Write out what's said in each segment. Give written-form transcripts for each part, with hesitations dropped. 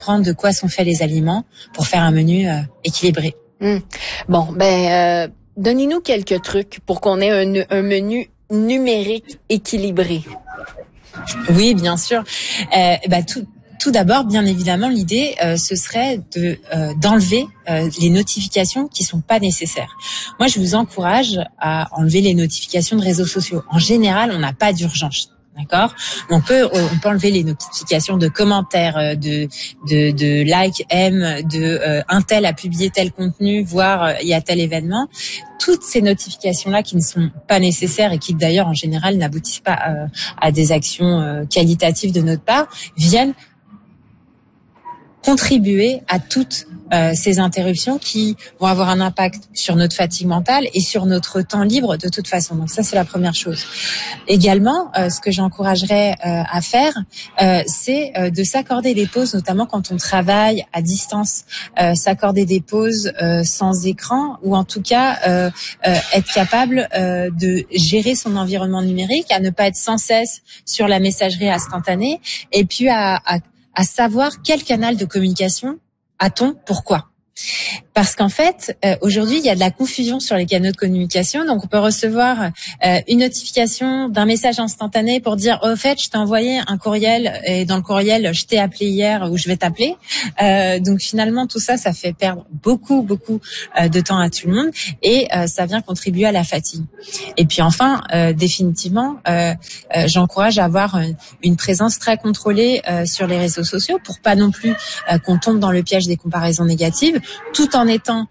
comprendre de quoi sont faits les aliments pour faire un menu équilibré. Bon, donnez-nous quelques trucs pour qu'on ait un menu numérique équilibré. Oui, bien sûr. Tout d'abord, bien évidemment, l'idée, ce serait d'enlever les notifications qui sont pas nécessaires. Moi, je vous encourage à enlever les notifications de réseaux sociaux. En général, on n'a pas d'urgence. D'accord. On peut enlever les notifications de commentaires, de like, un tel a publié tel contenu, voire il y a tel événement. Toutes ces notifications-là qui ne sont pas nécessaires et qui d'ailleurs en général n'aboutissent pas à des actions qualitatives de notre part, viennent contribuer à toutes ces interruptions qui vont avoir un impact sur notre fatigue mentale et sur notre temps libre de toute façon. Donc ça, c'est la première chose. Également, ce que j'encouragerais à faire, c'est de s'accorder des pauses, notamment quand on travaille à distance, s'accorder des pauses sans écran, ou en tout cas être capable de gérer son environnement numérique, à ne pas être sans cesse sur la messagerie instantanée, et puis à savoir quel canal de communication a-t-on, pourquoi. Parce qu'en fait, aujourd'hui, il y a de la confusion sur les canaux de communication. Donc, on peut recevoir une notification d'un message instantané pour dire « Au fait, je t'ai envoyé un courriel et dans le courriel, je t'ai appelé hier ou je vais t'appeler ». Donc, finalement, tout ça, ça fait perdre beaucoup de temps à tout le monde et ça vient contribuer à la fatigue. Et puis enfin, définitivement, j'encourage à avoir une présence très contrôlée sur les réseaux sociaux pour pas non plus qu'on tombe dans le piège des comparaisons négatives, tout en étant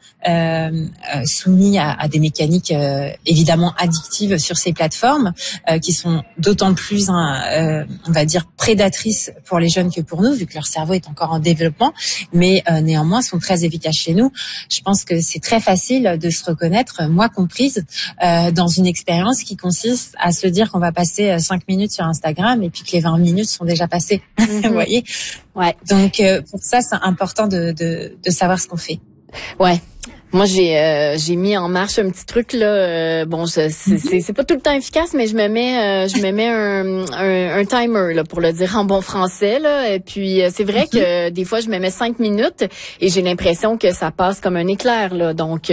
soumis à des mécaniques évidemment addictives sur ces plateformes qui sont d'autant plus, on va dire, prédatrices pour les jeunes que pour nous, vu que leur cerveau est encore en développement, mais néanmoins sont très efficaces chez nous. Je pense que c'est très facile de se reconnaître, moi comprise, dans une expérience qui consiste à se dire qu'on va passer 5 minutes sur Instagram et puis que les 20 minutes sont déjà passées. Vous voyez ? Ouais. Donc pour ça, c'est important de savoir ce qu'on fait. Ouais. Moi, j'ai mis en marche un petit truc là. C'est pas tout le temps efficace, mais je me mets un timer là, pour le dire en bon français là. Et puis c'est vrai que des fois je me mets 5 minutes et j'ai l'impression que ça passe comme un éclair là. Donc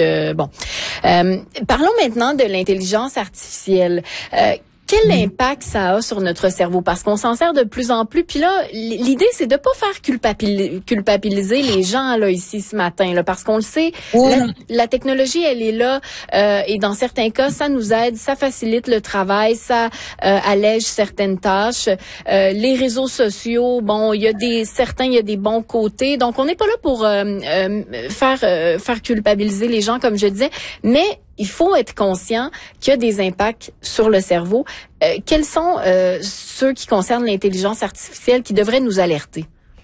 parlons maintenant de l'intelligence artificielle. Quel impact ça a sur notre cerveau? Parce qu'on s'en sert de plus en plus. Puis là, l'idée, c'est de pas faire culpabiliser les gens là ici ce matin, là, parce qu'on le sait, la technologie, elle est là, et dans certains cas, ça nous aide, ça facilite le travail, ça allège certaines tâches. Les réseaux sociaux, bon, il y a des bons côtés. Donc, on n'est pas là pour faire culpabiliser les gens, comme je disais, mais il faut être conscient qu'il y a des impacts sur le cerveau. Quels sont ceux qui concernent l'intelligence artificielle qui devraient nous alerter?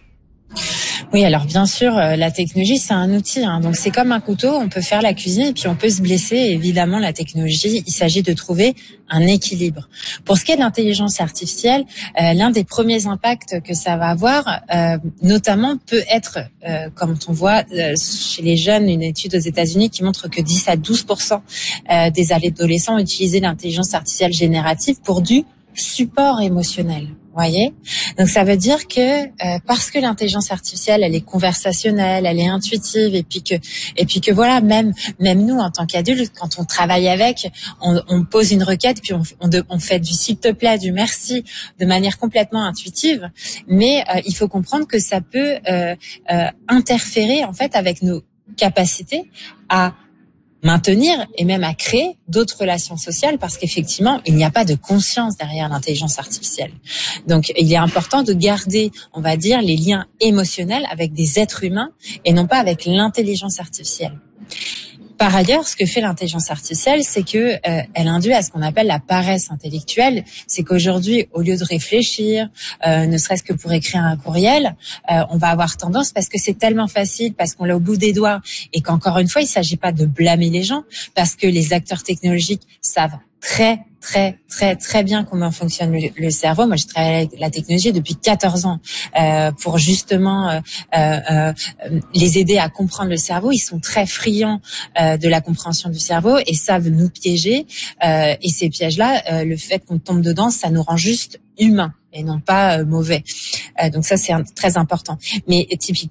Oui, alors bien sûr, la technologie, c'est un outil. Donc c'est comme un couteau, on peut faire la cuisine et puis on peut se blesser. Et évidemment, la technologie, il s'agit de trouver un équilibre. Pour ce qui est de l'intelligence artificielle, l'un des premiers impacts que ça va avoir, notamment, peut être, comme on voit chez les jeunes, une étude aux États-Unis qui montre que 10 à 12% des adolescents utilisaient l'intelligence artificielle générative pour du support émotionnel. Voyez, donc ça veut dire que parce que l'intelligence artificielle, elle est conversationnelle, elle est intuitive, et puis que voilà, même nous en tant qu'adultes, quand on travaille avec, on pose une requête, puis on fait du s'il te plaît, du merci, de manière complètement intuitive. Mais il faut comprendre que ça peut interférer en fait avec nos capacités à maintenir et même à créer d'autres relations sociales, parce qu'effectivement, il n'y a pas de conscience derrière l'intelligence artificielle. Donc, il est important de garder, on va dire, les liens émotionnels avec des êtres humains et non pas avec l'intelligence artificielle. Par ailleurs, ce que fait l'intelligence artificielle, c'est que elle induit à ce qu'on appelle la paresse intellectuelle. C'est qu'aujourd'hui, au lieu de réfléchir, ne serait-ce que pour écrire un courriel, on va avoir tendance, parce que c'est tellement facile, parce qu'on l'a au bout des doigts, et qu'encore une fois, il ne s'agit pas de blâmer les gens, parce que les acteurs technologiques savent très bien comment fonctionne le cerveau. Moi, je travaille avec la technologie depuis 14 ans pour justement les aider à comprendre le cerveau. Ils sont très friands de la compréhension du cerveau et savent nous piéger. Et ces pièges-là, le fait qu'on tombe dedans, ça nous rend juste humains et non pas mauvais. Donc ça, c'est très important. Mais typiquement,